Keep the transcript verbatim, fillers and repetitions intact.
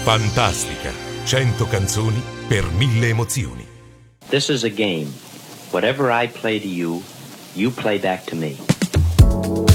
Fantastica. cento canzoni per mille emozioni. This is a game. Whatever I play to you, you play back to me.